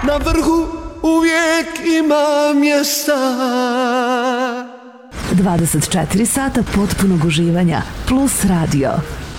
na vrhu uvijek ima mjesta. 24 sata potpunog uživanja plus radio.